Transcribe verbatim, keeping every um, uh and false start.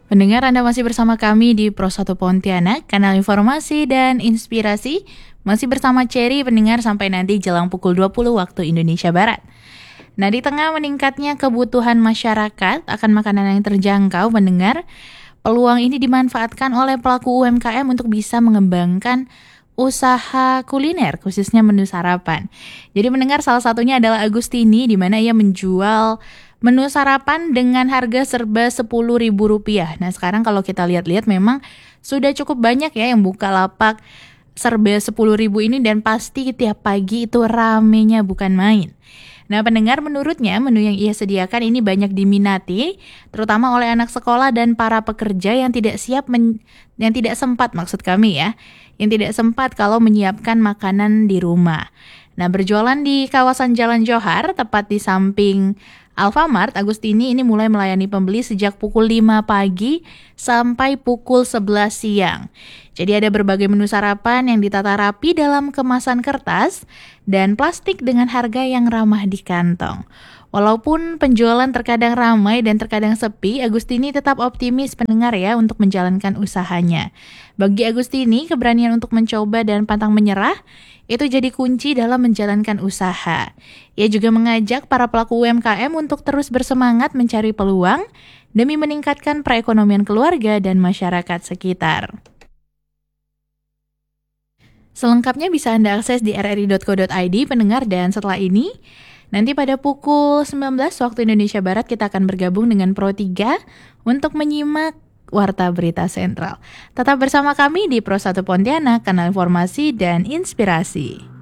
Pendengar, Anda masih bersama kami di Pro satu Pontianak, kanal informasi dan inspirasi. Masih bersama Cherry, pendengar, sampai nanti jelang pukul dua puluh waktu Indonesia Barat. Nah, di tengah meningkatnya kebutuhan masyarakat akan makanan yang terjangkau, pendengar, peluang ini dimanfaatkan oleh pelaku U M K M untuk bisa mengembangkan usaha kuliner, khususnya menu sarapan. Jadi mendengar, salah satunya adalah Agustini, di mana ia menjual menu sarapan dengan harga serba sepuluh ribu rupiah. Nah, sekarang kalau kita lihat-lihat memang sudah cukup banyak ya yang buka lapak serba sepuluh ribu ini, dan pasti tiap pagi itu ramenya bukan main. Nah, pendengar, menurutnya menu yang ia sediakan ini banyak diminati, terutama oleh anak sekolah dan para pekerja yang tidak siap men- yang tidak sempat maksud kami ya, yang tidak sempat kalau menyiapkan makanan di rumah. Nah, berjualan di kawasan Jalan Johar, tepat di samping Alfamart, Agustini ini mulai melayani pembeli sejak pukul lima pagi sampai pukul sebelas siang. Jadi ada berbagai menu sarapan yang ditata rapi dalam kemasan kertas dan plastik dengan harga yang ramah di kantong. Walaupun penjualan terkadang ramai dan terkadang sepi, Agustini tetap optimis, pendengar ya, untuk menjalankan usahanya. Bagi Agustini, keberanian untuk mencoba dan pantang menyerah itu jadi kunci dalam menjalankan usaha. Ia juga mengajak para pelaku U M K M untuk terus bersemangat mencari peluang demi meningkatkan perekonomian keluarga dan masyarakat sekitar. Selengkapnya bisa Anda akses di r r i dot co dot i d, pendengar, dan setelah ini nanti pada pukul sembilan belas waktu Indonesia Barat kita akan bergabung dengan Pro tiga untuk menyimak Warta Berita Sentral. Tetap bersama kami di Pro satu Pontianak, kanal informasi dan inspirasi.